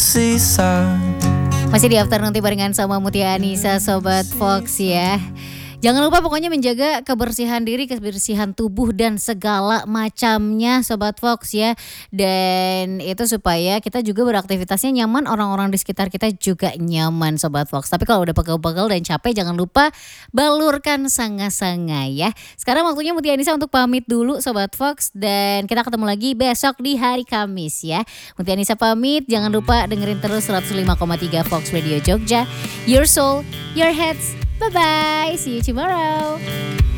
seaside. Masih di afternoon tea barengan sama Mutia Anissa Sobat Fox ya. Jangan lupa pokoknya menjaga kebersihan diri, kebersihan tubuh dan segala macamnya Sobat Fox ya. Dan itu supaya kita juga beraktivitasnya nyaman, orang-orang di sekitar kita juga nyaman Sobat Fox. Tapi kalau udah pegel-pegel dan capek jangan lupa balurkan sanga-sanga ya. Sekarang waktunya Mutia Anissa untuk pamit dulu Sobat Fox. Dan kita ketemu lagi besok di hari Kamis ya. Mutia Anissa pamit, jangan lupa dengerin terus 105,3 Fox Radio Jogja. Your soul, your heads. Bye-bye. See you tomorrow.